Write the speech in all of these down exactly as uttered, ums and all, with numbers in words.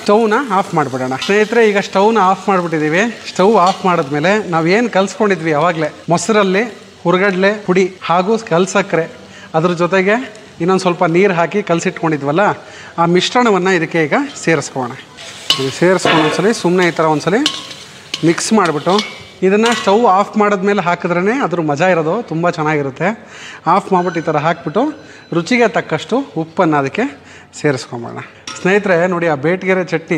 ಸ್ಟವ್ನ of ಮಾಡಿಬಿಡೋಣ ಸ್ನೇಹಿತರೆ. ಈಗ ಸ್ಟವ್ನ ಆಫ್ ಮಾಡಿಬಿಟ್ಟಿದ್ದೀವಿ. ಸ್ಟವ್ ಆಫ್ ಮಾಡಿದ್ಮೇಲೆ ನಾವೇನು ಕಲಿಸ್ಕೊಂಡಿದ್ವಿ ಅವಾಗಲೇ ಮೊಸರಲ್ಲಿ ಹುರ್ಗಡ್ಲೆ ಪುಡಿ ಹಾಗೂ ಕಲ್ಸಕ್ಕರೆ ಅದ್ರ ಜೊತೆಗೆ ಇನ್ನೊಂದು ಸ್ವಲ್ಪ ನೀರು ಹಾಕಿ ಕಲಸಿಟ್ಕೊಂಡಿದ್ವಲ್ಲ ಆ ಮಿಶ್ರಣವನ್ನು ಇದಕ್ಕೆ ಈಗ ಸೇರಿಸ್ಕೊಳ್ಳೋಣ. ಸೇರಿಸ್ಕೊಂಡು ಒಂದ್ಸಲಿ ಸುಮ್ಮನೆ ಈ ಥರ ಒಂದ್ಸಲಿ ಮಿಕ್ಸ್ ಮಾಡಿಬಿಟ್ಟು ಇದನ್ನು ಸ್ಟವ್ ಆಫ್ ಮಾಡಿದ್ಮೇಲೆ ಹಾಕಿದ್ರೇ ಅದ್ರ ಮಜಾ ಇರೋದು, ತುಂಬ ಚೆನ್ನಾಗಿರುತ್ತೆ. ಆಫ್ ಮಾಡಿಬಿಟ್ಟು ಈ ಥರ ಹಾಕ್ಬಿಟ್ಟು ರುಚಿಗೆ ತಕ್ಕಷ್ಟು ಉಪ್ಪನ್ನು ಅದಕ್ಕೆ ಸೇರಿಸ್ಕೊಂಬೋಣ. ಸ್ನೇಹಿತರೆ ನೋಡಿ, ಆ ಬೇಟಗೆರೆ ಚಟ್ನಿ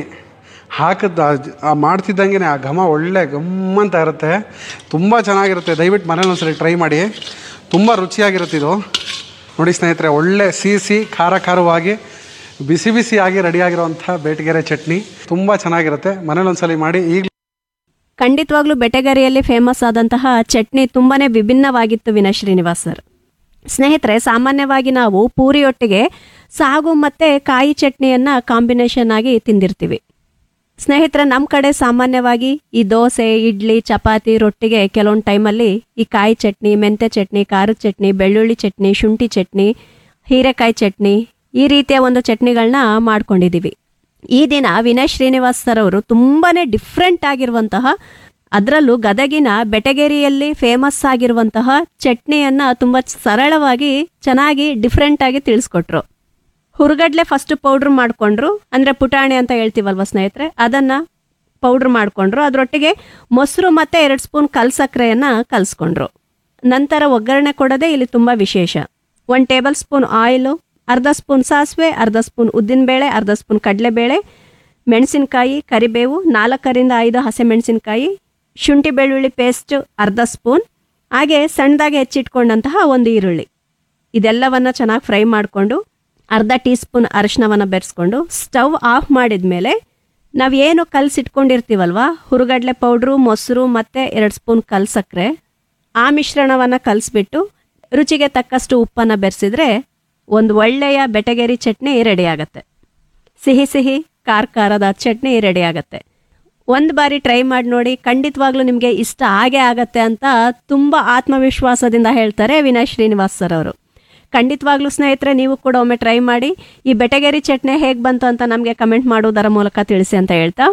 ಹಾಕಿದ ಮಾಡ್ತಿದ್ದಂಗೆ ಆ ಘಮ ಒಳ್ಳೆ ಗಮ್ಮಂತ ಇರುತ್ತೆ, ತುಂಬ ಚೆನ್ನಾಗಿರುತ್ತೆ. ದಯವಿಟ್ಟು ಮನೇಲಿ ಒಂದ್ಸಲಿ ಟ್ರೈ ಮಾಡಿ, ತುಂಬ ರುಚಿಯಾಗಿರುತ್ತೆ ಇದು. ನೋಡಿ ಸ್ನೇಹಿತರೆ, ಒಳ್ಳೆ ಸಿಹಿ ಖಾರ ಖಾರವಾಗಿ ಬಿಸಿ ಬಿಸಿಯಾಗಿ ರೆಡಿಯಾಗಿರೋವಂಥ ಬೇಟಗೆರೆ ಚಟ್ನಿ ತುಂಬ ಚೆನ್ನಾಗಿರುತ್ತೆ. ಮನೇಲಿ ಒಂದ್ಸಲಿ ಮಾಡಿ. ಈಗ ಖಂಡಿತವಾಗ್ಲೂ ಬೆಟಗರಿಯಲ್ಲಿ ಫೇಮಸ್ ಆದಂತಹ ಚಟ್ನಿ ತುಂಬಾನೇ ವಿಭಿನ್ನವಾಗಿತ್ತು ವಿನಯ್ ಶ್ರೀನಿವಾಸ್ ಸರ್. ಸ್ನೇಹಿತರೆ, ಸಾಮಾನ್ಯವಾಗಿ ನಾವು ಪೂರಿಯೊಟ್ಟಿಗೆ ಸಾಗು ಮತ್ತು ಕಾಯಿ ಚಟ್ನಿಯನ್ನು ಕಾಂಬಿನೇಷನ್ ಆಗಿ ತಿಂದಿರ್ತೀವಿ. ಸ್ನೇಹಿತರೆ, ನಮ್ಮ ಕಡೆ ಸಾಮಾನ್ಯವಾಗಿ ಈ ದೋಸೆ, ಇಡ್ಲಿ, ಚಪಾತಿ, ರೊಟ್ಟಿಗೆ ಕೆಲವೊಂದು ಟೈಮಲ್ಲಿ ಈ ಕಾಯಿ ಚಟ್ನಿ, ಮೆಂತ್ಯ ಚಟ್ನಿ, ಖಾರದ ಚಟ್ನಿ, ಬೆಳ್ಳುಳ್ಳಿ ಚಟ್ನಿ, ಶುಂಠಿ ಚಟ್ನಿ, ಹೀರೆಕಾಯಿ ಚಟ್ನಿ ಈ ರೀತಿಯ ಒಂದು ಚಟ್ನಿಗಳನ್ನ ಮಾಡ್ಕೊಂಡಿದ್ದೀವಿ. ಈ ದಿನ ವಿನಯ್ ಶ್ರೀನಿವಾಸ್ ಸರ್ ಅವರು ತುಂಬಾ ಡಿಫ್ರೆಂಟ್ ಆಗಿರುವಂತಹ, ಅದರಲ್ಲೂ ಗದಗಿನ ಬೆಟಗೇರಿಯಲ್ಲಿ ಫೇಮಸ್ ಆಗಿರುವಂತಹ ಚಟ್ನಿಯನ್ನು ತುಂಬ ಸರಳವಾಗಿ ಚೆನ್ನಾಗಿ ಡಿಫ್ರೆಂಟಾಗಿ ತಿಳಿಸ್ಕೊಟ್ರು. ಹುರುಗಡ್ಲೆ ಫಸ್ಟ್ ಪೌಡ್ರ್ ಮಾಡಿಕೊಂಡ್ರು, ಅಂದರೆ ಪುಟಾಣಿ ಅಂತ ಹೇಳ್ತೀವಲ್ವ ಸ್ನೇಹಿತರೆ, ಅದನ್ನು ಪೌಡ್ರ್ ಮಾಡಿಕೊಂಡ್ರು. ಅದರೊಟ್ಟಿಗೆ ಮೊಸರು ಮತ್ತು ಎರಡು ಸ್ಪೂನ್ ಕಲ್ಸಕ್ಕರೆಯನ್ನು ಕಲಿಸ್ಕೊಂಡ್ರು. ನಂತರ ಒಗ್ಗರಣೆ ಕೊಡೋದೇ ಇಲ್ಲಿ ತುಂಬ ವಿಶೇಷ. ಒಂದು ಟೇಬಲ್ ಸ್ಪೂನ್ ಆಯಿಲು, ಅರ್ಧ ಸ್ಪೂನ್ ಸಾಸಿವೆ, ಅರ್ಧ ಸ್ಪೂನ್ ಉದ್ದಿನಬೇಳೆ, ಅರ್ಧ ಸ್ಪೂನ್ ಕಡಲೆಬೇಳೆ, ಮೆಣಸಿನಕಾಯಿ, ಕರಿಬೇವು, ನಾಲ್ಕರಿಂದ ಐದು ಹಸಿಮೆಣಸಿನಕಾಯಿ, ಶುಂಠಿ ಬೆಳ್ಳುಳ್ಳಿ ಪೇಸ್ಟ್ ಅರ್ಧ ಸ್ಪೂನ್, ಹಾಗೆ ಸಣ್ಣದಾಗಿ ಹೆಚ್ಚಿಟ್ಕೊಂಡಂತಹ ಒಂದು ಈರುಳ್ಳಿ. ಇದೆಲ್ಲವನ್ನು ಚೆನ್ನಾಗಿ ಫ್ರೈ ಮಾಡಿಕೊಂಡು ಅರ್ಧ ಟೀ ಸ್ಪೂನ್ ಅರಿಶಿನವನ್ನು ಬೆರೆಸ್ಕೊಂಡು ಸ್ಟವ್ ಆಫ್ ಮಾಡಿದ ಮೇಲೆ ನಾವು ಏನು ಕಲಸಿಟ್ಕೊಂಡಿರ್ತೀವಲ್ವ, ಹುರುಗಡ್ಲೆ ಪೌಡ್ರು, ಮೊಸರು ಮತ್ತು ಎರಡು ಸ್ಪೂನ್ ಕಲ್ಸಕ್ಕರೆ, ಆ ಮಿಶ್ರಣವನ್ನು ಕಲಿಸ್ಬಿಟ್ಟು ರುಚಿಗೆ ತಕ್ಕಷ್ಟು ಉಪ್ಪನ್ನು ಬೆರೆಸಿದ್ರೆ ಒಂದು ಒಳ್ಳೆಯ ಬೆಟಗೇರಿ ಚಟ್ನಿ ರೆಡಿ ಆಗುತ್ತೆ. ಸಿಹಿ ಸಿಹಿ ಖಾರ ಖಾರದ ಚಟ್ನಿ ರೆಡಿ ಆಗುತ್ತೆ. ಒಂದು ಬಾರಿ ಟ್ರೈ ಮಾಡಿ ನೋಡಿ, ಖಂಡಿತವಾಗ್ಲೂ ನಿಮಗೆ ಇಷ್ಟ ಆಗೇ ಆಗತ್ತೆ ಅಂತ ತುಂಬ ಆತ್ಮವಿಶ್ವಾಸದಿಂದ ಹೇಳ್ತಾರೆ ವಿನಯ್ ಶ್ರೀನಿವಾಸ್ ಸರ್ ಅವರು. ಖಂಡಿತವಾಗ್ಲೂ ಸ್ನೇಹಿತರೆ, ನೀವು ಕೂಡ ಒಮ್ಮೆ ಟ್ರೈ ಮಾಡಿ. ಈ ಬೆಟಗೇರಿ ಚಟ್ನಿ ಹೇಗೆ ಬಂತು ಅಂತ ನಮಗೆ ಕಮೆಂಟ್ ಮಾಡೋದರ ಮೂಲಕ ತಿಳಿಸಿ ಅಂತ ಹೇಳ್ತಾ,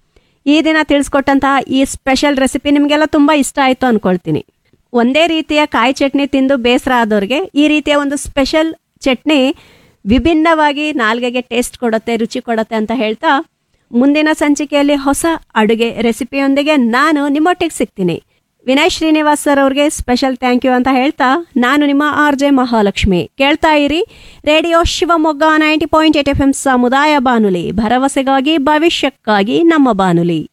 ಈ ದಿನ ತಿಳಿಸ್ಕೊಟ್ಟಂತಹ ಈ ಸ್ಪೆಷಲ್ ರೆಸಿಪಿ ನಿಮಗೆಲ್ಲ ತುಂಬ ಇಷ್ಟ ಆಯಿತು ಅಂದ್ಕೊಳ್ತೀನಿ. ಒಂದೇ ರೀತಿಯ ಕಾಯಿ ಚಟ್ನಿ ತಿಂದು ಬೇಸರ ಆದವ್ರಿಗೆ ಈ ರೀತಿಯ ಒಂದು ಸ್ಪೆಷಲ್ ಚಟ್ನಿ ವಿಭಿನ್ನವಾಗಿ ನಾಲ್ಗೆಗೆ ಟೇಸ್ಟ್ ಕೊಡುತ್ತೆ, ರುಚಿ ಕೊಡುತ್ತೆ ಅಂತ ಹೇಳ್ತಾ, ಮುಂದಿನ ಸಂಚಿಕೆಯಲ್ಲಿ ಹೊಸ ಅಡುಗೆ ರೆಸಿಪಿಯೊಂದಿಗೆ ನಾನು ನಿಮ್ಮೊಟ್ಟಿಗೆ ಸಿಗ್ತೀನಿ. ವಿನಯ್ ಶ್ರೀನಿವಾಸ್ ಸರ್ ಅವ್ರಿಗೆ ಸ್ಪೆಷಲ್ ಥ್ಯಾಂಕ್ ಯು ಅಂತ ಹೇಳ್ತಾ, ನಾನು ನಿಮ್ಮ ಆರ್ ಜೆ ಮಹಾಲಕ್ಷ್ಮಿ. ಕೇಳ್ತಾ ಇರಿ radio Shivamogga ninety point eight F M ಸಮುದಾಯ ಬಾನುಲಿ, ಭರವಸೆಗಾಗಿ ಭವಿಷ್ಯಕ್ಕಾಗಿ ನಮ್ಮ ಬಾನುಲಿ.